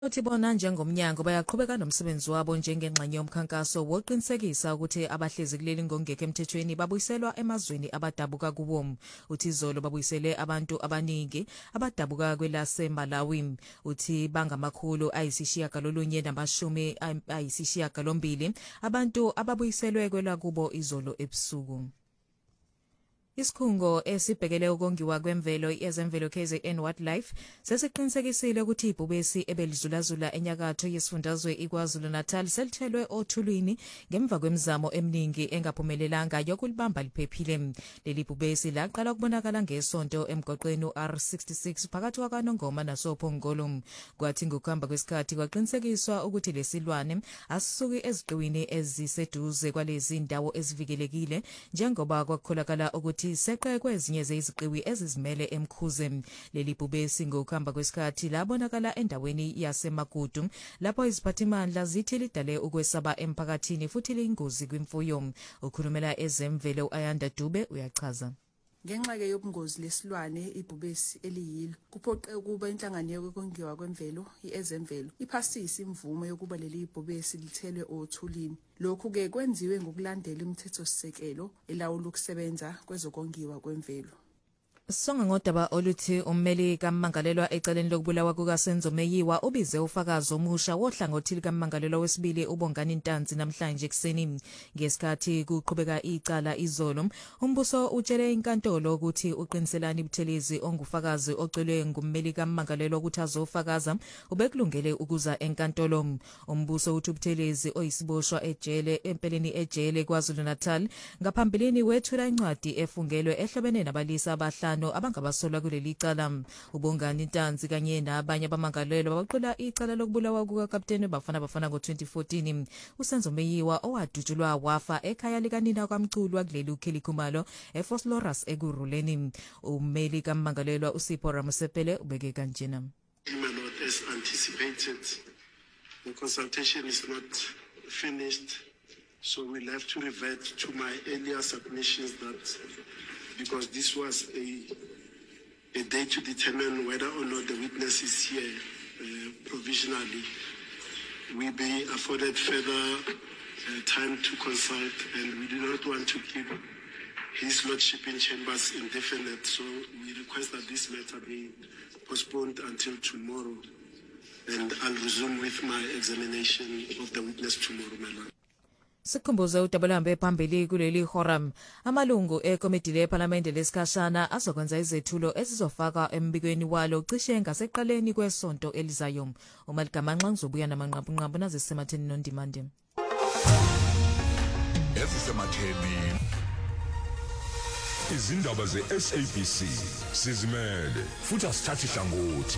Uthi bona njengomnyango bayaqhubeka nomsebenzi wabo njengengxenye yomkhankaso woqinisekisa ukuthi abahlezi kuleli ngongekho emthethweni babuyiselwa emazweni abadabuka kuwo. Uthi izolo babuyisele abantu abaningi abadabuka kwelaseMalawi. Uthi bangamakhulu ayisishiyagalolunye namashumi ayisishiyagalombili abantu ababuyiselwe kwelakubo izolo ebusuku. Isikhungo esibhekele ukongiwa kwemvelo ezemvelo KZN Wildlife sesiqinisekisile ukuthi ibhubesi ebelizulazula enyakatho yesifundazwe iKwaZulu-Natal selithelwe othulwini ngemva kwemizamo eminingi engaphumelelanga yokulibamba liphephile. Leli bhubesi laqala ukubonakala ngesonto emgoqweni R66 phakathi kwaKanongoma nasoPhongolo. Kwathi ngokuhamba kwesikhathi kwaqinisekiswa ukuthi lesilwane asisuki eziqiwini eziseduze kwalezi ndawo ezivikelekile njengoba kwakholakala ukuthi seqe kwezinye zeziqiwi ezizimele emkhuze. Leli bhubesi ngokuhamba kwesikhathi labonakala endaweni yaseMagudu lapho iziphathimandla zithi lidale ukwesaba emphakathini futhi liyingozi kwimfuyo. Ukhulumela ezemvelo uAyanda Dube uyachaza. Ngenxa-ke yobungozi lesilwane ibhubesi eliyilo kuphoqe ukuba inhlangano yokongiwa kwemvelo ezemvelo iphasise imvume yokuba leli bhubesi lithelwe othulini. Lokhu-ke kwenziwe ngokulandela imithetho-sisekelo elawula ukusebenza kwezokongiwa kwemvelo. Songa ngodaba oluthi ummeli kaMmangalelwa eceleni lokubulawa kukaSenzo Meyiwa ubize ufakazi omusha wohlangothi likaMmangalelwa wesibili uBongani Ntanzi namhlanje ekseni. Ngesikhathi kuqhubeka icala izolo, umbuso utshele inkantolo ukuthi uqiniselani Buthelezi ongufakazi ocelwe ngummeli kaMmangalelwa ukuthi azofakaza ubekulungele ukuza enkantolo. Umbuso uthi uButhelezi oyisiboshwa ejele empeleni ejele KwaZulu-Natal ngaphambilini wethula incwadi efungelwe ehlobene nabalisa abahlanu abangabasolwa kuleli cala. uBongani Ntanzi kanye nabanye abamangalelwa baqula icala lokubulawa kukaKapteni Bafana ngo-2014. uSenzo Meyiwa owadutshulwa wafa ekhaya likanina kaMculwa kuleli uKhelikhumalo eFosloras ekuruleni. Ummeli kaMmangalelwa uSipho Ramusepele ubeke kanjena. As anticipated, the consultation is not finished, so we'll have to revert to my earlier submissions that because this was a day to determine whether or not the witness is here provisionally, we be afforded further time to consult, and we do not want to keep his lordship in chambers indefinite, so we request that this matter be postponed until tomorrow, and I'll resume with my examination of the witness tomorrow, my lord. Sikhumbuze udabulambe phambili kuleli horam amalungu ekomiti leParliament lesikhashana azokwenza izethulo ezizofaka embikweni walo cishe ngaseqaleni kwesonto elizayo. uMaligamanxa ngizobuya namanqampunqampu nazisematheni nondimande. Ezisematheni izindaba zeSABC sizimele futhi asithathi hlangothi.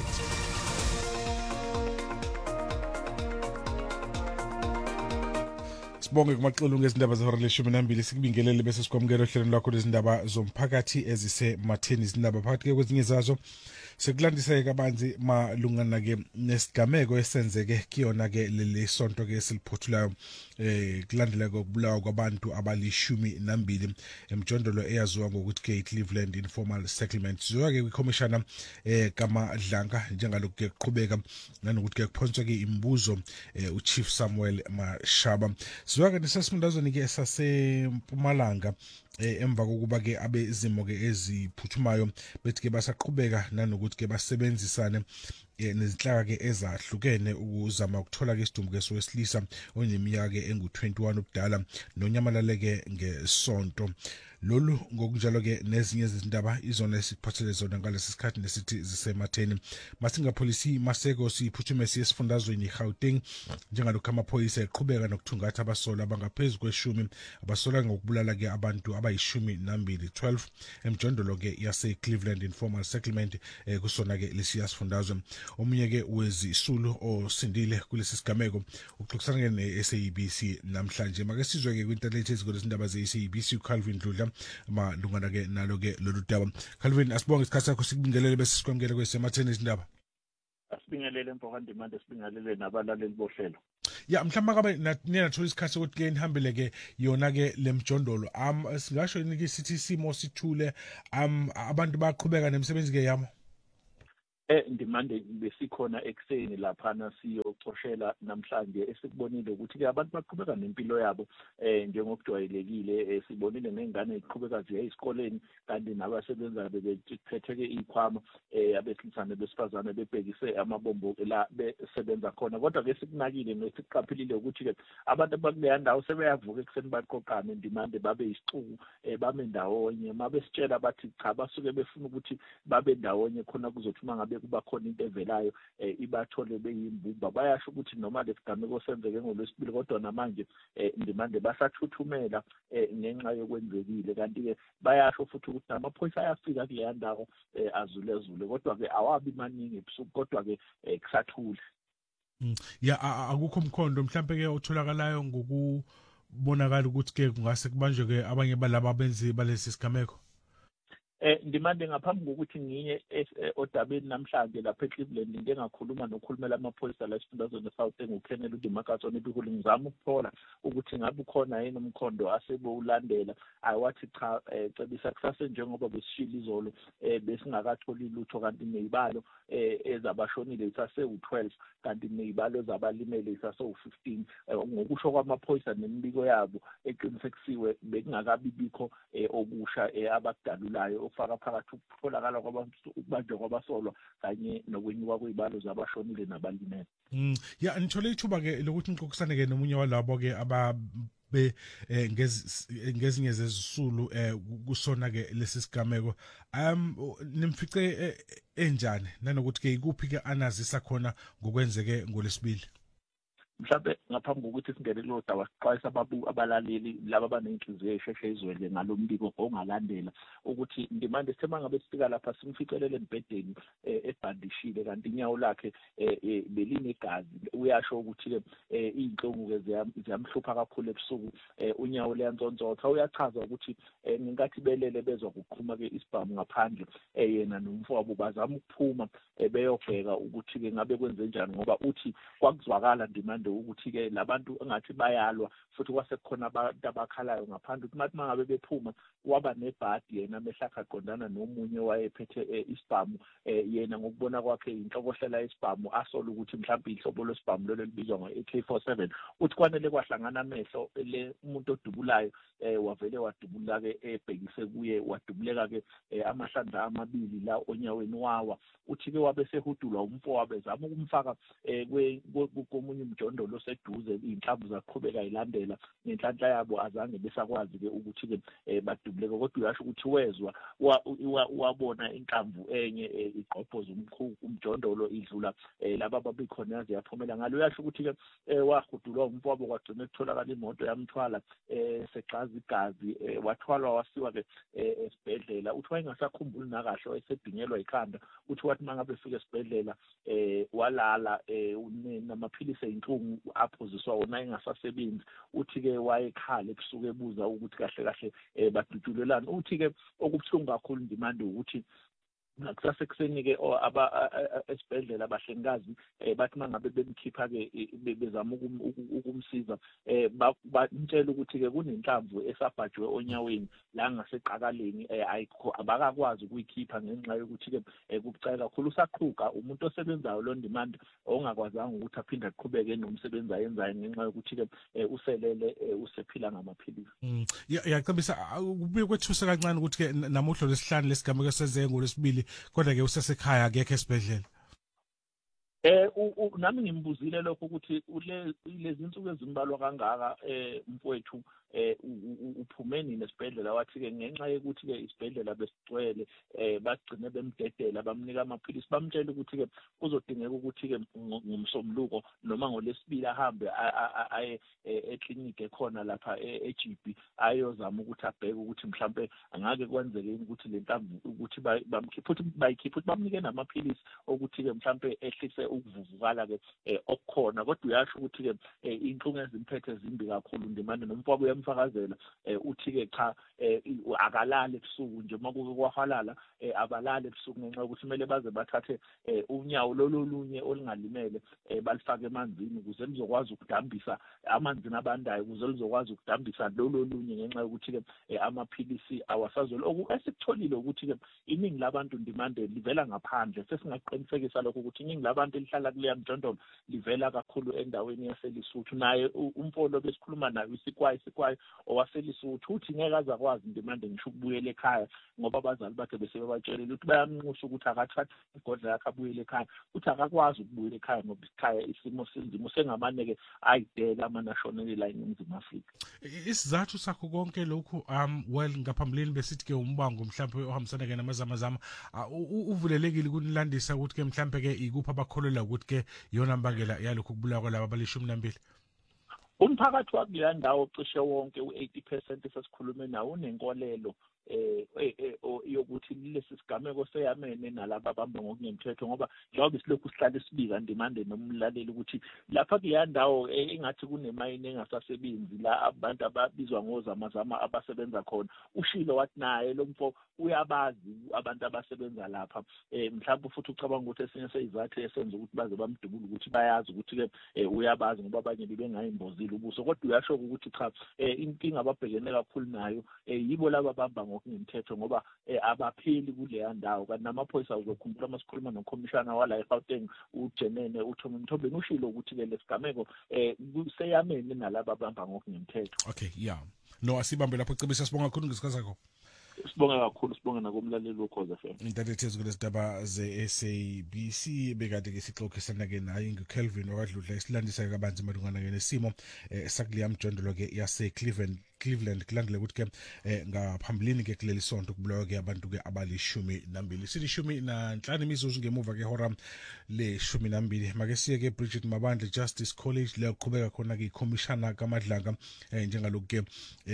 Sibonge kumaxolo ngezindaba zehora le-12 sikubingelele bese sikwamukela ohlelweni lwakho lezindaba zomphakathi ezisematheni. Izindaba phakathi kwezinye zazo sekulandiseke kabanzi malungana-ke nesigameko esenzeke kuyona-ke leli sonto-ke esiliphothulayo kulandela kokubulawa kwabantu abali-12 emjondolo eyaziwa ngokuthi-ke iCleveland Informal Settlement. Sizoya-ke kwikhomishana kaMadlanga njengalokhu-ke kuqhubeka nanokuthi-ke kuphonswa-ke imibuzo uChief Samuel Mashaba. Sizoya-ke nesesifundazweni-ke saseMpumalanga emva kokuba-ke abezimo-ke eziphuthumayo bethi-ke basaqhubeka nanokuthi-ke basebenzisane nezinhlaka-ke ezahlukene ukuzama ukuthola-ke isidumbu-ke sowesilisa oneminyaka-ke engu-21 ubudala nonyamalale-ke ngesonto. Lolu ngokunjalo-ke nezinye zezindaba izona esiphathele zona ngalesi sikhathi nesithi zisematheni. Masingapholisi maseko siphuthume siyesifundazweni iGauteng njengalokhu amaphoyisa eqhubeka nokuthungatha abasola abangaphezu kweshumi abasola ngokubulala-ke abantu abayi-12 emjondolo-ke yase-Cleveland Informal Settlement kusona-ke lesiya sifundazwe. Omunye-ke wezisulu osindile kulesi sigameko uxoxisana ne-SABC namhlanje. Make sizwe-ke kwintanethi ezikole izindaba ze-SABC uCalvin Dludla malungana-ke nalo-ke lolu daba. Calvin, asibonge isikhathi sakho sikubingelele bese sikwamukele kwesematheni izindaba. Asibingelele Mpokandimande, sibingelele nabalaleli bohlelo. Ya mhlawumbe kabe ninathola isikhathi sokuthi-ke nihambele-ke yona-ke lemjondolo singasho yini-ke sithi isimo sithule abantu baqhubeka nemisebenzi-ke yamo? Ndimande besikhona ekseni laphana siyocoshela namhlanje esikubonile ukuthi ke abantu baqhubeka nempilo yabo njengokujwayelekile sibonile nengane ziqhubeka ziya esikoleni kanti nabasebenza bephetheke ikhwama abesilisa besifazane bebhekise amabombo la besebenza khona kodwa ke sikunakile nesiqaphelile ukuthi ke abantu abakuleya ndawo sebeyavuka ekseni baqoqane Ndimande babe yisixuku bame ndawonye mabesitshela bathi cha basuke befuna ukuthi babe ndawonye khona kuzothi mangabe kuba khona into evelayo ibathole beyimbumba bayasho ukuthi noma lesigameko senzeke ngolwesibili kodwa namanje Ndimande basathuthumela ngenxa yokwenzekile kanti ke bayasho futhi ukuthi amaphoyisa ayafika kuleya ndawo azulezule kodwa ke awabi maningi ebusuku kodwa ke kusathule ya akukho umkhondo mhlambe ke otholakalayo ngokubonakala ukuthi ke kungase kubanjwe ke abanye balabo benzi balesi sigameko Ndimande ngaphambi kokuthi ngiye odabeni namhlanje lapha eCleveland ngingakhuluma nokhulumela amaphoyisa la esifundazweni eSouthern uKenneth Udimakatson ebikule ngizama ukuthola ukuthi ngabe ukhona yini umkhondo asebowulandela ayiwathi cha cebisa kusase njengoba besishila izolo besingakatholi lutho kanti nezibalo ezabashonile isase u12 kanti nezibalo ezabalimele isase u15 ngokusho kwamaphoyisa nemibiko yabo eqinisekisiwe bekungakabi bikho okusha abakudalulayo ufaka phakathi ukutholakala ukubanjwa kwabasolwa kanye nokwenyuka kwezibalo zabashonile nabalimele ya nithole ithuba ke lokuthi nixoxisane ke nomunye walabo ke ababe ngezinye zezisulu kusona ke lesi sigameko nimfice enjani nanokuthi ke ikuphi ke anazisa khona ngokwenzeke ngolesibili mhlawumbe ngaphambi kokuthi singene lo daba siqwayisa abalaleli laba abanenhliziyo esheshe izwele ngalombiko ongalandela ukuthi Ndimande sithema ngabe sifika lapha simficelele embhedeni ebhandishile kanti inyawo lakhe belinegazi uyasho ukuthi ke izinhlungu ke ziyamhlupha kakhulu ebusuku unyawo liyantsontsotha uyachaza ukuthi ngingathi belele bezwa ukuqhuma ke isibhamu ngaphandle yena nomfowabo bazama ukuphuma beyobheka ukuthi ke ngabe kwenze njani ngoba uthi kwakuzwakala Ndimande ukuthi ke labantu engathi bayalwa futhi kwase khona abantu abakhalayo ngaphandle ukuthi mathi mangabe bephuma waba nebhadi yena mehlaka aqondana nomunye wayephethe isibhamu yena ngokubona kwakhe inhlokohlela yesibhamu asola ukuthi mhlawumbe ihlobo lesibhamu lelo libizwa ngo-AK47 uthi kwanele kwahlangana amehlo le umuntu odubulayo wavele wadubula ke ebhekise kuye wadubuleka ke amahlandla amabili la onyaweni wawa uthi ke wabe sehudulwa umfowabo ezama ukumfaka komunye umjondolo oseduze inhlamvu zaqhubeka ilandela nenhlanhla yabo azange besakwazi ke ukuthi ke badubuleke kodwa uyasho ukuthi wezwa wabona inhlamvu enye igqobhoza umjondolo idlula laba babikhona yazi yaphumela ngalo uyasho ukuthi ke wahudulwa umfowabo kwagcina kutholakala imoto yamthwala seqhaza igazi wathwalwa wasiwa ke esibhedlela uthi wayengasakhumbuli nakahle wayesebhinyelwa ikhanda uthi wathi mangabe efika esibhedlela walala namaphilisi einhlungu aphuziswa wona engasasebenzi uthi ke wayekhala ebusuku ebuza ukuthi kahle kahle badutshulelana uthi ke okubuhlungu kakhulu Ndimande ukuthi nakusase kuseni ke esibhedlela abahlengikazi bathi mangabe bemkhipha ke bezama ukumsiza bamtshela ukuthi ke kunenhlamvu esabhajwe onyaweni la ngaseqakaleni ayikho abakakwazi ukuyikhipha ngenxa yokuthi ke kubucayi kakhulu usaqhuqa umuntu osebenzayo lo Ndimande ongakwazanga ukuthi aphinde aqhubeke nomsebenzi ayenzayo ngenxa yokuthi ke uselele usephila ngamaphilisi yacebisa kubuye kwethusa kancane ukuthi ke namuhlo lesihlanu lesigameko sezenge ngolesibili kodwa ke usesekhaya akekho esibhedlela nami ngimbuzile lokho ukuthi lezi insuku ezimbalwa kangaka mfowethu uphumeni nesibhedlela wathi ke ngenxa yokuthi ke isibhedlela besigcwele bagcine bemdedela bamnika amaphilisi bamtshela ukuthi ke kuzodingeka ukuthi ke ngomsombuluko noma ngolesibili ahambe aye ekliniki ekhona lapha eGB ayozama ukuthi abheke ukuthi mhlambe angake kwenzeke ukuthi le ntambo ukuthi bamkhipha ukuthi bayikhipha ukuthi bamnike namaphilisi ukuthi ke mhlambe ehlise ukuvuvukala ke okukhona kodwa uyasho ukuthi ke inhlungu ezimphethe zimbi kakhulu Ndimande nomfowabo uyamfakazela uthi ke cha akalali ebusuku nje makuke kwahalala abalali ebusuku ngenxa yokuthi kumele baze bathathe unyawo lolunye olingalimele balifake emanzini ukuze lizokwazi ukudambisa amanzi nabandayo ukuze lizokwazi ukudambisa lolunye ngenxa yokuthi ke amaphilisi awasazolo esikutholile ukuthi ke iningi labantu Ndimande livela ngaphandle sesingaqiniseka lokho ukuthi iningi labantu elihlala kuleya mjondolo livela kakhulu endaweni yaseLesotho naye umfolo besikhuluma naye isikwayi owaseLesotho uthi ngeke azakwazi Ndimande ngisho ukubuyela ekhaya ngoba abazali bakhe bese bebatshelile ukuthi bayamnxusha ukuthi akathathe igodla yakhe abuyele ekhaya uthi akakwazi ukubuyela ekhaya ngoba ikhaya isimo sinzima sengamaneke ayidela ama-national la eNingizimu Afrika. Isizathu sakho konke lokhu well ngaphambilini besithi ke umbango mhlawumbe ohambisana ke namazamazama uvulelekile kunilandisa ukuthi ke mhlawumbe ke ikuphi abakholelwa ukuthi ke yona mbangela yalokhu kubulawa kwalabo abali-12. Umphakathi wakuleya ndawo cishe wonke u-80% sesikhulume nawo unenkolelo yokuthi lesi sigameko seyamene nalabo abamba ngokungemthetho ngoba njengoba silokhu sihlale sibika Ndimande nomlaleli ukuthi lapha kuleya ndawo engathi kunemayini engasasebenzi la abantu ababizwa ngozamazama abasebenza khona ushilo wathi naye lo mfo uyabazi abantu abasebenza lapha mhlawumbe futhi ucabanga ukuthi esinye seyizathu esenza ukuthi baze bamdubula ukuthi bayazi ukuthi ke uyabazi ngoba abanye bebengayimbozile ubuso kodwa uyasho ukuthi cha inkinga ababhekene kakhulu nayo yibo laba abamba ngokungemthetho ngoba abapheli kuleya ndawo kanti namaphoyisa uzokhumbula masikhuluma nokhomishana wala eGauteng uJenene uThomi Mthombeni ushilo ukuthi ke lesigameko kuseyamene nalabo abamba ngokungemthetho. Okay, yeah. No asibambe lapho cebisa sibonga kakhulu ngesikhathi sakho. Sibonga kakhulu sibonga nakumlaleli wokhoza FM. Intathethezi kulesindaba ze-SABC bekade ke sixoxisana ke naye nguKelvin wakadludla isilandisa kabanzi malungana ke nesimo sakuleya mjondolo ke yase Cleveland kulandile ukuthi ke ngaphambilini ke kuleli sonto kubulawa ke abantu ke abali-12 sithi 15 imizuzu ngemuva ke hora le-12 make siye ke Bridget Mabandla Justice College le qhubeka khona ke ikhomishana kaMadlanga njengalokhu ke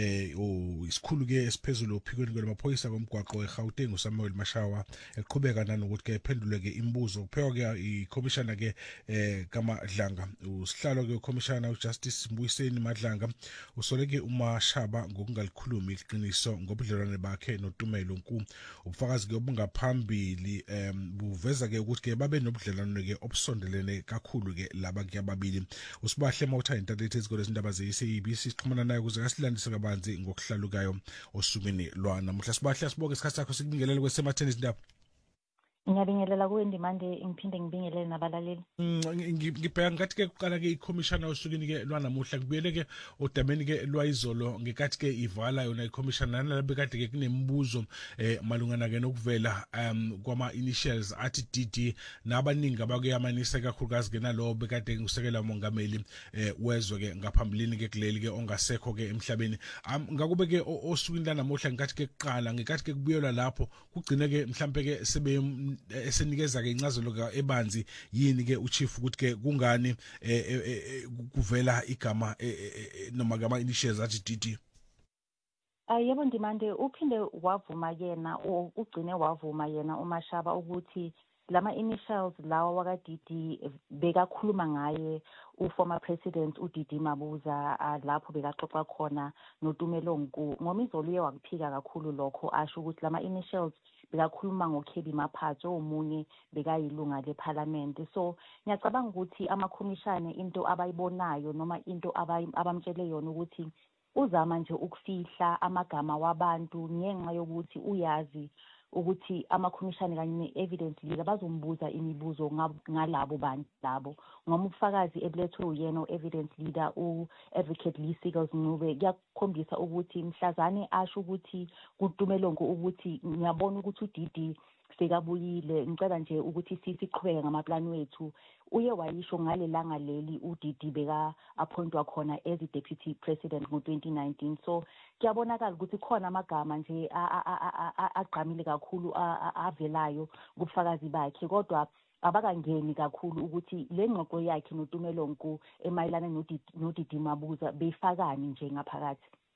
isikhulu ke esiphezulu ophikweni kwamaphoyisa komgwaqo eGauteng uSamuel Mashawa eqhubeka nanokuthi ke ephendule ke imibuzo kuphekwa ke ikhomishana ke kaMadlanga usihlalo ke ukhomishana uJustice Mbuyiseni Madlanga usoleke uMashaba ngokungalikhulumi iqiniso ngobudlelwane bakhe noTumelo Nku ubufakazi ke obungaphambili buveza ke ukuthi ke babe nobudlelwane ke obusondelene kakhulu ke laba ke ababili usibahle mawutha intathethezi ezikole izindaba ze-SABC sixhumana naye ukuze asilandise kabanzi ngokuhlalukayo osukwini lwana namuhla sibahle sibonke isikhathi sakho sikubingelele kwesematheni izindaba. Ngiyabingelela kuwe Ndimande ngiphinde ngibingelele nabalaleli. Ngibheka ngathi ke kuqala ke ikhomishana osukwini ke lwanamuhla kubuyele ke odameni ke lwayizolo ngekathi ke ivala yona ikhomishana nalabo kade ke kunemibuzo malungana ke nokuvela kwama initials athi DD nabaningi abakuyamanisa kakhulukazi ke nalowo bekade ngusekela umongameli wezwe ke ngaphambilini ke kuleli ke ongasekho ke emhlabeni ngakube ke osukwini lanamuhla ngekathi ke kuqala ngekathi ke kubuyelwa lapho kugcine ke mhlambe ke sebe esenikeza ke incazelo ka ebanzi yini ke uchief ukuthi ke kungani kuvela igama noma gama initials athi DD. Yebo Ndimande uphinde wavuma yena ugcine wavuma yena uMashaba ukuthi lama initials lawa wakaDD bekakhuluma ngaye uformer president uDD Mabuza lapho bekaxoxa khona noTumelo Nku ngomizolo uye wakuphika kakhulu lokho asho ukuthi lama initials bekakhuluma ngoKhebi Maphatso omunye bekayilunga leParliament. So ngiyacabanga ukuthi amakhomishane into abayibonayo noma into abamtshele yona ukuthi uzama nje ukufihla amagama wabantu ngenxa yokuthi uyazi ukuthi amakhomishane kanye ne-evidence leader bazombuza imibuzo ngalabo bantu labo ngoma ubufakazi ebulethwe uyena u-evidence leader u-advocate Lee Seagulls Ncube kuyakhombisa ukuthi mhlazane asho ukuthi kuTumelo Nku ukuthi ngiyabona ukuthi uDD sekabuyile ngicela nje ukuthi siqhubeke ngamaplani wethu uye wayisho ngalelanga leli uDD beka appointwa khona as deputy president ngo-2019. So kuyabonakala ukuthi khona amagama nje agqamile kakhulu avelayo kubufakazi bakhe kodwa abakangeni kakhulu ukuthi le ngxoxo yakhe noTumelo Nku emayelana noDD Mabuza beyifakani nje ngaphakathi.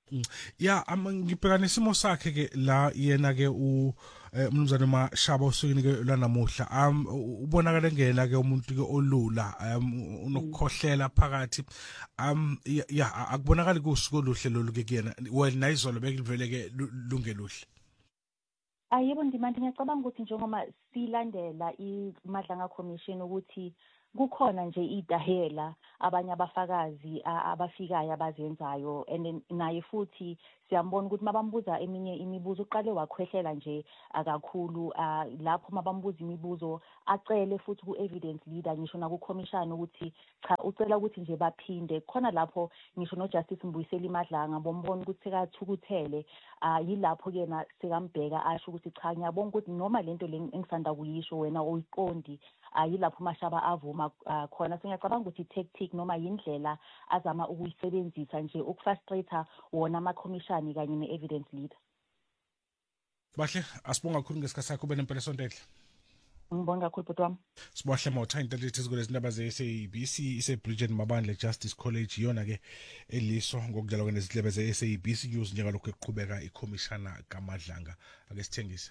Ya ngibhekana nesimo sakhe ke la yena ke umnumzane Mashaba osukwini ke lanamuhla ubonakala ngena ke umuntu ke olula unokukhohlela phakathi ya akubonakali kusuku oluhle lolu ke kuyena wena izolo bekuvele ke lungeluhle. Yebo Ndimande, ngiyacabanga ukuthi njengoba silandela iMadlanga Commission ukuthi kukhona nje idahela abanye abafakazi abafikayo abazenzayo and naye futhi siyambona ukuthi mabambuza eminye imibuzo uqale wakhwehlela nje akakhulu lapho mabambuza imibuzo acele futhi ku-evidence leader ngisho nakukhomishana ukuthi cha ucela ukuthi nje baphinde khona lapho ngisho noJustice Mbuyiseli Madlanga bombona ukuthi sekathukuthele yilapho kena sekambheka asho ukuthi cha ngiyabonga ukuthi noma lento le engisanda kuyisho wena uyiqondi yilapho Mashaba avuma khona ngiyacabanga ukuthi tactic noma indlela azama ukuyisebenzisa nje ukufrustrate wona amakhomishani kanye ne-evidence leader. Bahle asibonga kakhulu ngesikhathi sakho benempela sondehle. Ngibonga kakhulu bhuti wami. Sibahle mawutha intelligence ezikole izindaba ze-SABC ise-Bridget Mabandla Justice College yona ke eliso ngokudlala kwenezihlebe ze-SABC News njengalokho eqhubeka ikhomishana kaMadlanga ake sithengise.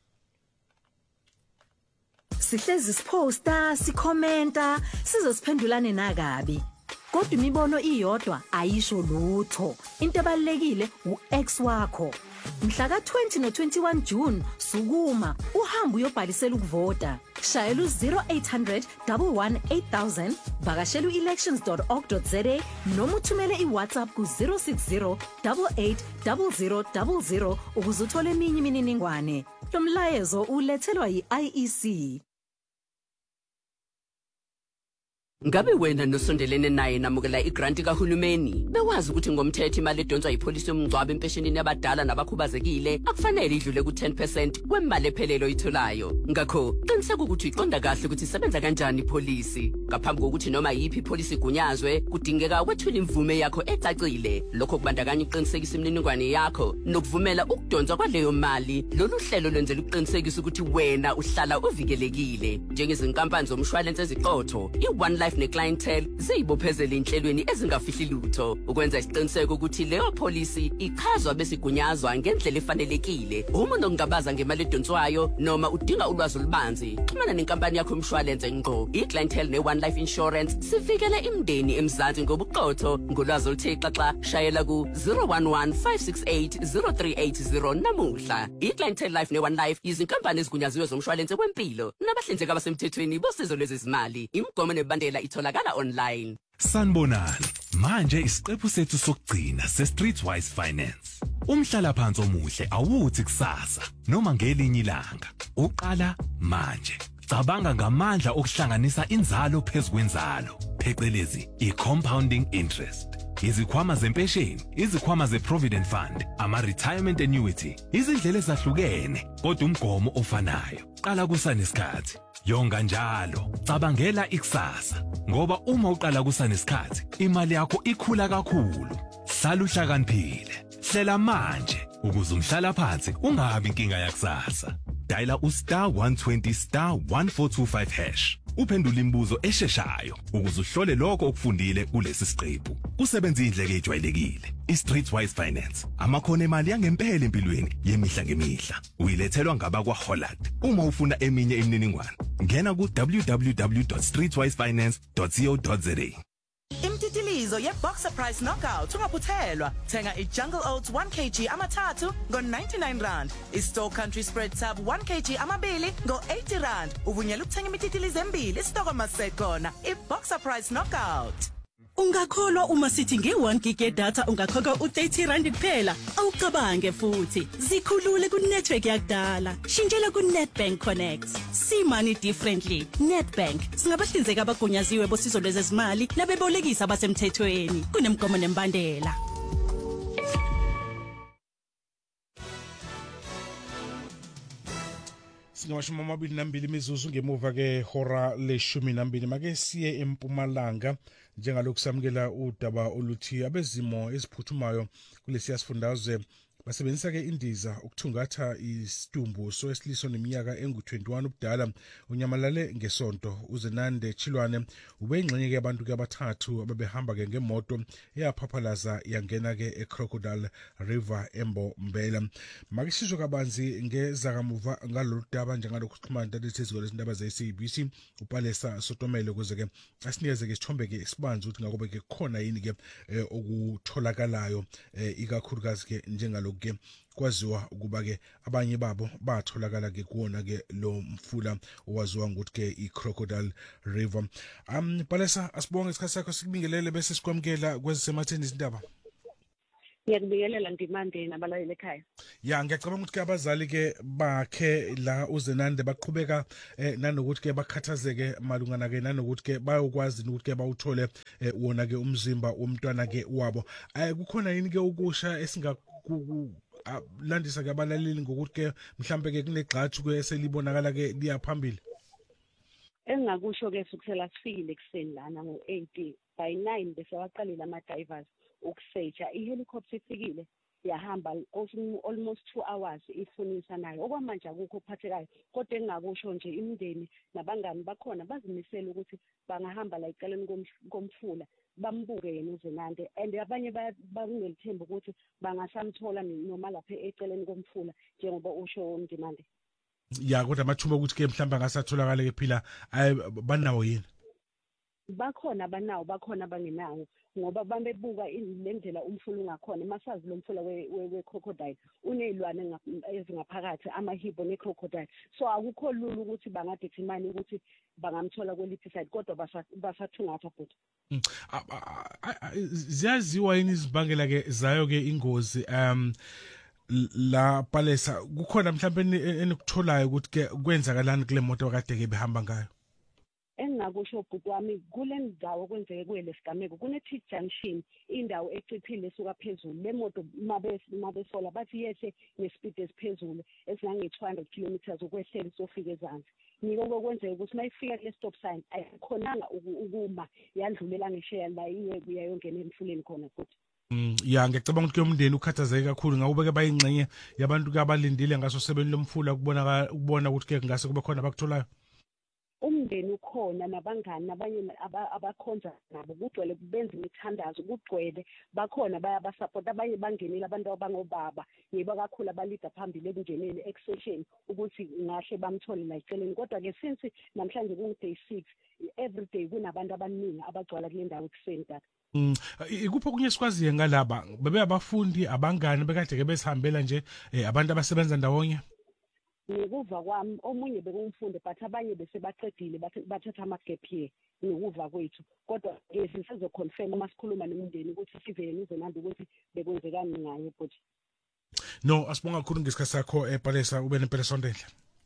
Sihlezi siposta, sikhomenta, sizosiphendulane nakabi. Kodwa imibono iyodwa ayisho lutho. Into ebalekile uX wakho. Mhla ka-20 no-21 June sukuma uhamba uyobhalisela ukuvota. Shayela u-0800 118 8000, vakashela u-elections.org.za noma uthumele iWhatsApp ku-060 88 0000 ukuze uthole eminye imininingwane. Lo mlayezo ulethelwa yi-IEC. Ngabe wena nosondelene naye namukela igranti kahulumeni bewazi ukuthi ngomthetho imali edonswa yipolisi yomngcwabo empeshenini yabadala nabakhubazekile akufanele idlule ku10% wemali ephelele oyitholayo. Ngakho qiniseka ukuthi uqonda kahle ukuthi isebenza kanjani ipolisi. Ngaphambi kokuthi noma yipi ipolisi igunyazwe kudingeka wethule imvume yakho ecacile. Lokho kubandakanya ukuqinisekisa imininingwane yakho nokuvumela ukudonswa kwaleyo mali. Lolu hlelo lwenzela ukuqinisekisa ukuthi wena uhlala uvikelekile. Njengezinkampani zomshwalense eziqotho, i-One Life ne-clientele ziyibophezela inhlelweni ezingafihli lutho ukwenza isiqiniseko ukuthi leyo policy ichazwa besigunyazwa ngendlela efanelekile. Uma unongabaza ngemali edonswayo noma udinga ulwazi olubanzi, xhumana nenkampani yakho yomshwalense ngqo. I-clientele ne-One Life Insurance sivikele imndeni eMzansi ngobuqotho ngolwazi oluthe xaxa. Shayela ku 011 568 0380 namuhla. I-clientele life ne-One Life izinkampani ezigunyaziwe zomshwalense wempilo nabahlinzeki abasemthethweni bosizo lwezezimali. Imigomo nebandela itholakala online. Sanibonani, manje isiqephu sethu sokugcina se-Streetwise Finance. Umhlala phansi omuhle awuthi kusasa noma ngelinye ilanga. Uqala manje. Cabanga ngamandla okuhlanganisa inzalo phezukwenzalo, phecelezi i-compounding interest. Izikhwama zempesheni, izikhwama ze-provident fund, ama-retirement annuity, izindlela ezahlukene kodwa umgomo ofanayo. Qala kusanesikhathi. Yonga njalo, cabangela ikusasa ngoba uma uqala kusanesikhathi imali yakho ikhula kakhulu. Hlala uhlakaniphile, hlela manje ukuze umhlala phansi ungabi inkinga yakusasa. Diala *120*1425#. Uphendula imibuzo esheshayo ukuze uhlole lokho okufundile kulesi siqephu. Kusebenza indleke ejwayelekile. I-Streetwise Finance, amakhono emali yangempela empilweni yemihla ngemihla. Uyilethelwa ngabakwa Holland. Uma ufuna eminye imininingwane, ngena ku www.streetwisefinance.co.za. Imtitilizo ye-Boxer Price Knockout ungaphuthelwa. Thenga i-Jungle Oats 1 kg amathathu ngo-R99, i-Store Country Spread Tab 1 kg amabili ngo-R80. Uvunyelwa ukuthenga imititilizo embili isitoko masekhona. I-Boxer Price Knockout. Ungakholwa uma sithi nge-1 gig data ungakhokha u-R30 kuphela. Awucabange futhi. Zikhulule ku-network yakudala. Shintshela ku-Nedbank Connect. See money differently. Nedbank singabahlinzeki abagunyaziwe bosizo lwezezimali nabebolekisi abasemthethweni. Kunemgomo nembandela. Singamashumi amabili nambili imizuzu ngemuva ke hora le-12 make siye eMpumalanga njengalokhu samukela udaba oluthi abezimo eziphuthumayo kulesiya sifundazwe basebenzisa ke indiza ukuthungatha istumbu sowesilisa neminyaka engu-21 ubudala unyamalale ngesonto. uZenande Chilwane ubeyingxenye ke abantu ke abathathu ababehamba ke ngemoto eyaphaphalaza yangena ke eCrocodile River eMbombela. Makisizwe kabanzi ngezakamuva ngalolu daba njengalokhu xhumana ntathethe izikole izindaba ze-SABC uPalesa Sotomele ukuze ke asinikeze ke isithombe ke isibanzi ukuthi ngakobe ke khona yini ke okutholakalayo ikakhulukazi ke njengalokhu ke kwaziwa ukuba ke abanye babo batholakala ke kuona ke lo mfula owaziwa ngokuthi ke iCrocodile River. Palesa, asibonge isikhathi sakho sikubingelele bese sikwamukela kwezisematheni izindaba. Ngiyakubingelela Ndimande nabalaleli ekhaya. Ya, ngiyacabanga ukuthi ke abazali ke bakhe la uZenande baqhubeka nanokuthi ke bakhathazeke malungana ke nanokuthi ke bayokwazi ukuthi ke bawuthole wona ke umzimba womntwana ke wabo. Kukhona yini ke ukusha landisa ke abalaleli ngokuthi ke mhlambe ke kunegxathu ke eselibonakala ke liyaphambili? Engakusho ke sukusela sifikile kuseni lana ngo-8 by 9 bese waqalile ama-divers ukusearcha. I-helicopter ifikile yahamba almost 2 hours ifunisa nayo. Okwamanje akukho ophathekayo kodwa engakusho nje imindeni nabangani bakhona bazimisela ukuthi bangahamba la eceleni komfula bambuke yena uZenande and abanye banelithemba ukuthi bangasamthola noma lapha eceleni komfula njengoba usho Ndimande. Ya, kodwa amathuba ukuthi ke mhlawumbe angasatholakala ke phila banawo yini? Bakhona banawo, bakhona bangenawo ngoba babebuka indlela umfula ungakhona. Masazi lo mfula we-crocodile unezilwane ezingaphakathi amahibo ne-crocodile, so akukho lula ukuthi bangadetermine ukuthi bangamthola kweliphi side kodwa basathungatha futhi. Ziyaziwa yini izibangela ke zayo ke ingozi la Palesa? Kukhona mhlawumbe enikutholayo ukuthi ke kwenzakalani kule moto akade ke behamba ngayo? Engakusho ubhuti wami kule ndawo kwenzeke kuyele sigameko kune-T junction, indawo eciphile esuka phezulu. Le moto mabesola bathi yethe ngespeed esiphezulu esingange-200 kilometers ukwehlela sofika ezansi. Ngiko kokwenzeka ukuthi mayifika kule stop sign ayikhonanga ukuma yandlulela ngesheya la iyayongena emfuleni khona futhi. Ya, ngiyacabanga ukuthi umndeni ukhathazeke kakhulu ngawubeke bayingxenye yabantu ke abalindile ngaso sebeni lomfula ukubona ukuthi ke ngase kube khona abakutholayo. Umndeni ukhona nabangani nabanye abakhonza nabo kugcwele benza imithandazo kugcwele bakhona bayabasupport. Abanye bangenile abantu abangobaba yibo kakhulu abalida phambili ekungeneni extension ukuthi ngahle bamthole la eceleni. Kodwa ke since namhlanje kungu-day 6 every day kunabantu abaningi abagcwala kule ndawo ekuseni tata. Ikuphi okunye sikwaziye ngalaba? Bebe abafundi abangani bekade ke besihambela nje abantu abasebenza ndawonye? Ngikuva kwami omunye bekumfunde but abanye bese baqedile bathatha ama-gap year ngikuva kwethu. Kodwa ke sisezoconfirm uma sikhuluma nomndeni ukuthi sivele uZenande ukuthi bekwenzekani ngayo futhi. No, asibonga kakhulu ngesikhathi sakho Palesa, ube nempela sondela.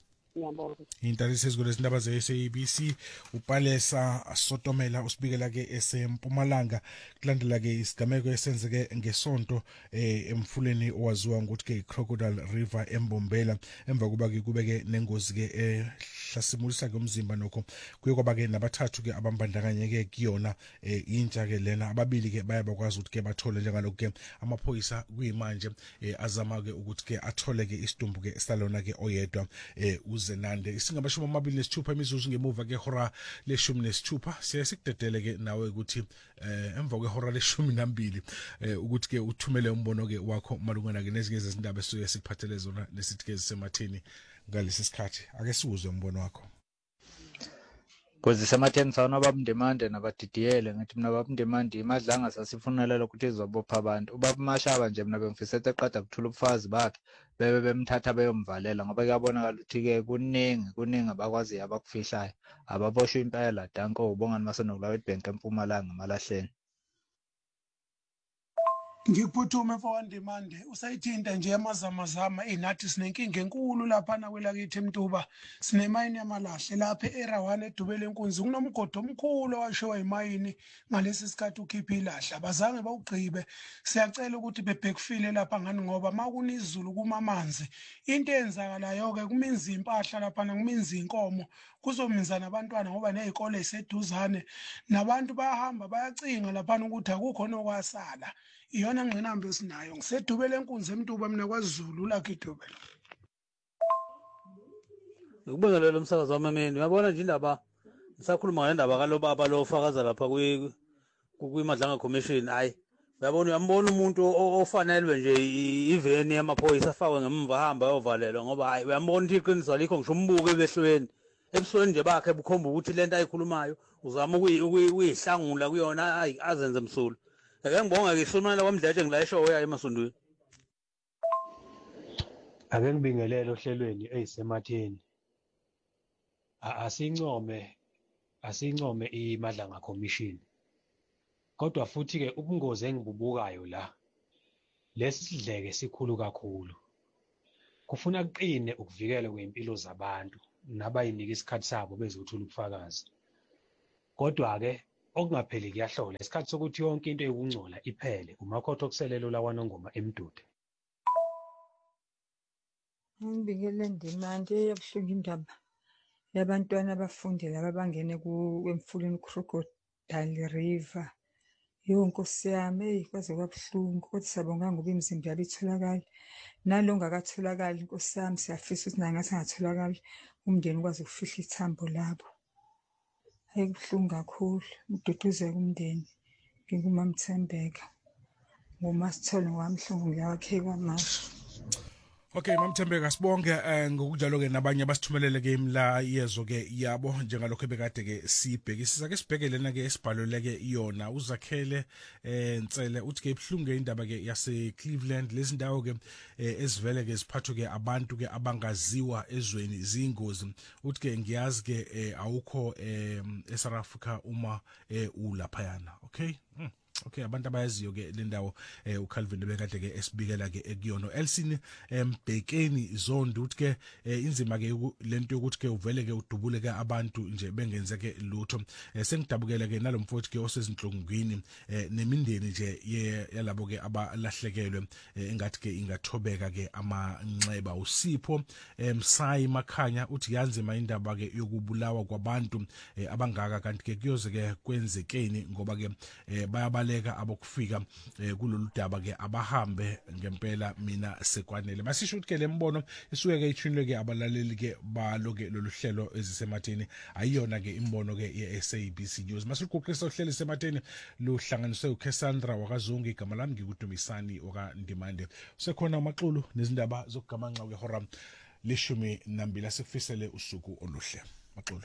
Intalisi ezikole izindaba ze-SABC uPalesa Sotomela usibikela ke eseMpumalanga kulandela ke isigameko esenzeke ngesonto emfuleni owaziwa ngokuthi ke iCrocodile River eMbombela. Emva kuba ke kubeke nengozi ke ehlasimulisa ke umzimba nokho kuye kwaba ke nabathathu ke abambandakanyeke kuyona intsha ke lena. Ababili ke bayabakwazi ukuthi ke bathole njengalokho ke amaphoyisa kuyimanje azama ke ukuthi ke athole ke istumbu ke salona ke oyedwa uZenande. Isingabashumi 26 imizuzu ngemuva ke hora le-16 siya sikudedele ke nawe ukuthi emva kwehora le-12 ukuthi ke uthumele umbono ke wakho malungana ke nezinye zezindaba esuke sikuphathele zona nesithi ke zisematheni ngalesi sikhathi. Ake siwuze umbono wakho. Kuzisematheni sana babundemande nabadidiyele ngithi mina babundemande imadlanga sasifunela ukuthi izobopha abantu. Ubaba Mashaba nje mina bengifisete eqada kuthula ubufazi bakhe bebe bemthatha beyomvalela ngoba kuyabonakala ukuthi ke kuningi abakwaziyo abakufishayo ababoshwe impela. Danko ubongani masenokula Witbank eMpumalanga Malahleni. Ngiphuthuma mfowandimande usayithinta nje yamazamazama inathi sinenkinga enkulu lapha nakwelakithi eMtuba sinemayini yamalahle lapha earea 1 edubele enkunzi kunomgodo omkhulu owashiwa imayini ngalesi sikhathi ukhipha ilahle abazange bawugqibe. Siyacela ukuthi bebhekufile lapha ngani ngoba makunizulu kumamanzi into eyenzakalayo ke kuminza impahla lapha kuminza inkomo kuzominza nabantwana ngoba nezikole eseduzane nabantu bayahamba bayacinga lapha ukuthi akukho nokwasala. Iyona ingane engqinambe sinayo ngisedubele enkunzi eMtuba mina kwaZulu la Kidubela. Ngikubongelela umsakazo wamameni. Uyabona nje indaba ngisakhuluma ngendaba kalobaba lo ofakaza lapha kwimadlanga commission. Hayi uyabona uyambona umuntu ofanelwe nje iveni yamaphoyisa afakwe ngemva hamba ayovalelwa ngoba hayi uyambona ukuthi iqiniso alikho ngisho umbuke ebehlweni ebusweni nje bakhe bukhomba ukuthi lento ayikhulumayo uzama ukuyihlangula kuyona azenze msulu. Ake ngibonga ke isonwala kwamdletshe ngila eshowe yayo emasondweni. Ake ngibingelele ohlelweni eyisematheni. Asincome imadlanga commission. Kodwa futhi ke ubungozi engibubukayo la lesi sidleke sikhulu kakhulu. Kufuna kuqine ukuvikela kwempilo zabantu nabayinika isikhathi sabo bezothula ubufakazi. Kodwa ke okungapheli kuyahlola isikhathi sokuthi yonke into eyokungcola iphele umakhotho okuselelo lawanongoma eMdude. Ngibingelele ndimanje yobuhlungu indaba yabantwana abafundi laba bangene kwemfuleni Crocodile River. Nkosi yami kwaze kwabuhlungu kodwa siyabonga ngoba imizimba yabo itholakala nalo ngakatholakali Nkosi yami siyafisa ukuthi naye ngathi angatholakali umndeni ukwazi ukufihla ithambo labo. Hayi kubuhlungu kakhulu ududuzeka umndeni ngingumamthembeka ngomasithole ngwamhlungu ngiyawakhe kwamasho. Okay mamthembeka sibonge ngokunjalo ke nabanye abasithumelele ke imla yezo ke yabo njengalokho ebekade ke sibhekisisa ke sibhekele na ke esibhaloleke iyona uzakhele Ntsele uthi ke ibhlungu indaba ke yase Cleveland lezi ndawo ke ezivele ke ziphathwe ke abantu ke abangaziwa ezweni zingozi uthi ke ngiyazi ke awukho eSouth Africa uma ulaphayana. Okay abantu abayaziyo ke le ndawo uCalvin bekade ke esibikela ke ekuyona Elsini Mbekeni Zondo uthi ke inzima ke lento yokuthi ke uvele ke udubule ke abantu nje bengenze ke lutho sengidabukela ke nalomfowethu ke osezinhlungwini nemindeni nje yalabo ke abalahlekelwe engathi ke ingathobeka ke amanxeba uSipho Msayi Makhanya uthi yanzima indaba ke yokubulawa kwabantu abangaka kanti ke kuyoze ke kwenzekeni ngoba ke bayabaleka abokufika kulolu daba ke abahambe ngempela mina sekwanele masisho ukuthi ke lembono isuke ke ithunile ke abalaleli ke baloke lolu hlelo ezisematheni ayiyona ke imbono ke yeSABC News masikuqinisa uhlelo esematheni luhlanganiswe uCassandra wakazonke igama lami ngikudumisani okaNdimande sekhona amaxulu nezindaba zokugamanxa kwehora 12 sikufisele usuku oluhle maxulu.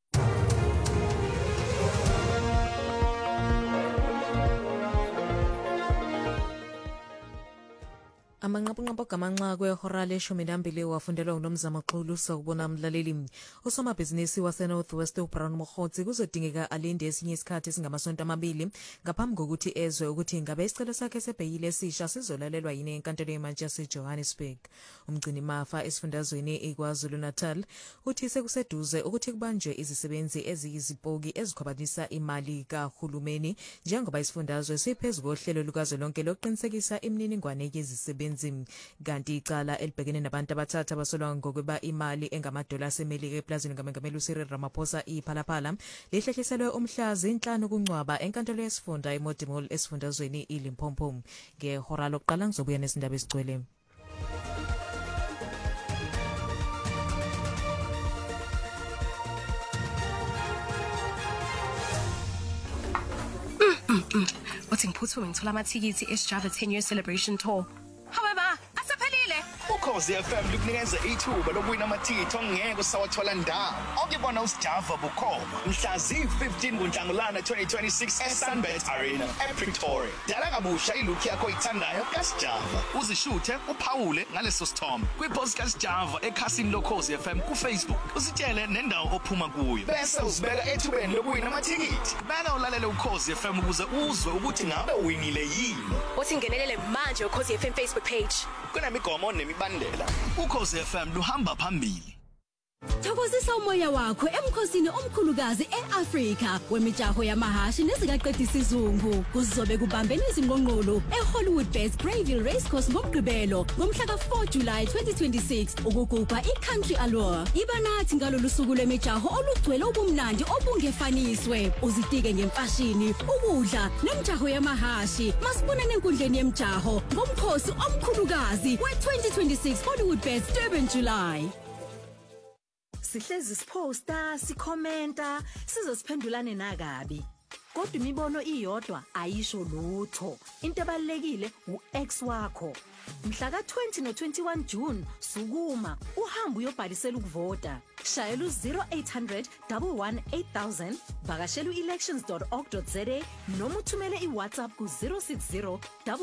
Amanqaphanqapha gamanxa kwehora le-12 wafundelwa uNomzamo Xulu sawubona mlaleli. Usomabhizinisi waseNorthwest uBrown Mokhotsi kuzodingeka alinde esinye isikhathi esingamasonto amabili ngaphambi kokuthi ezwe ukuthi ingabe isicelo sakhe sebheyili esisha sizolalelwa yini enkantolo yemantshi yaseJohannesburg. Umgcini mafa esifundazweni iKwaZulu Natal uthi sekuseduze ukuthi kubanjwe izisebenzi eziyizipoki ezikhwabanisa imali kahulumeni njengoba isifundazwe siphezulu kohlelo lukazwelonke lokuqinisekisa imininingwane yezisebenzi kanti icala elibhekene nabantu abathatha basolwa ngokuba imali engamadola asemelika eplazini ngamengameli uCyril Ramaphosa iphalaphala lihlehliselwe umhlazi 5 kuNcwaba enkantolo yesifunda eModimolle esifundazweni iLimpopo. Ngehora lokuqala ngizobuya nesindaba ezigcwele. Uthi ngiphuthume ngithola amathikithi eSjava 10-year celebration tour. However, asephelile. Ukhozi FM lukunikeza ithuba lokuwina amathikithi ongeke usawathola ndawo. Okubona uSjava bukhoma mhla zi-15 kuNhlangulana 2026 eSunbet Arena ePretoria. Dala kabusha ilook yakho oyithandayo kaSjava. Uzishuthe uphawule ngaleso sithombe kwipost kaSjava ekhasini lokhozi FM kuFacebook. Usitshele nendawo ophuma kuyo. Bese uzibeka ethubeni lokuwina amathikithi. Bana ulalele ukhozi FM ukuze uzwe ukuthi ngabe uwinile yini. Uthi ngenelele manje ukhozi FM Facebook page. Kunemigomo nemibandela. Ukhozi FM luhamba phambili. Thokozisa umoya wakho emkhosini omkhulukazi eAfrika wemijaho yamahashi nezikaqedisa izungu. Kuzobe kubambene izingqongqolo eHollywood Best Greyville Racecourse ngoMgqibelo ngomhla ka4 July 2026 ukugubha iCountry Allure. Iba nathi ngalolu suku lwemijaho olugcwele ubumnandi obungefaniswe. Uzitike ngemfashini, ukudla nemijaho yamahashi. Masibonane enkundleni yemijaho ngomkhosi omkhulukazi we2026 Hollywood Best Durban July. Sihlezi siposta, sikhomenta, sizosiphendulane nakabi. Kodwa imibono iyodwa ayisho lutho. Into ebalekile uX wakho. Mhla ka20 no21 June sukuma uhamba uyobhalisela ukuvota. Shayela u0800 118 vakashela uelections.org.za noma uthumele iWhatsApp ku060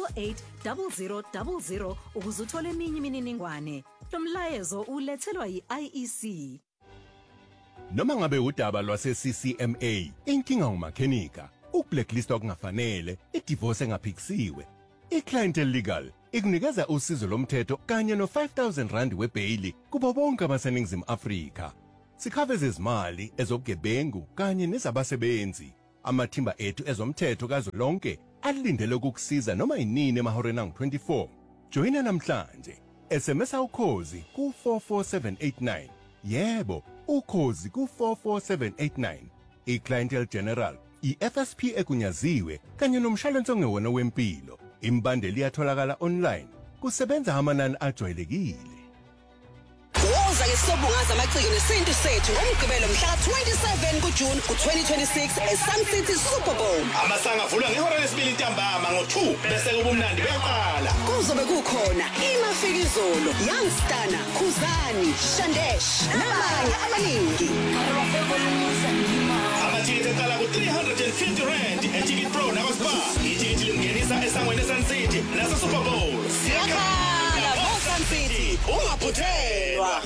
880000 ukuze uthole eminye imininingwane. Lo mlayezo ulethelwa yiIEC. Noma ngabe udaba lwase-CCMA, inkinga umakhenika, ukublacklist okungafanele, idivorce engaphikisiwe. I-Clientele Legal ikunikeza usizo lomthetho kanye no5,000 rand webhayili kubo bonke abaseningizimu Afrika. Sikhave zezimali, ezobugebengu kanye nezabasebenzi. Amathimba ethu ezomthetho kazwelonke alindele ukukusiza noma inini emahoreni angu-24. Joyina namhlanje. SMS ukhozi ku44789. Yebo, ukhozi ku44789. I-Clientele General, i-FSP egunyaziwe kanye nomshwalense ongewona wempilo. Imbandeli iyatholakala online. Kusebenza amanani ajwayelekile. Woza yesobungaza amaciko nesintu sethu ngomgqibelo mhla 27 kuJune ku2026 eSun City Super Bowl. Amasanga avulwa ngehora lesibili ntambama ngo2 bese kubumnandi beqala. Kuzobe kukhona imafikizolo, Youngstana, Khuzani, Shandesh, nabanye abaningi. Amathiketi eqala ku350 rand eTicket Pro nakuSpar. Itiketi lingenisa esangweni eSun City nase Super Bowl. Siyakhala Sun City, ungaphuthelwa.